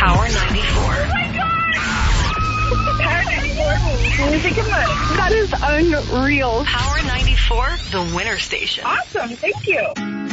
Power 94. Power 94. Music and money. That is unreal. Power 94, the winner station. Awesome. Thank you.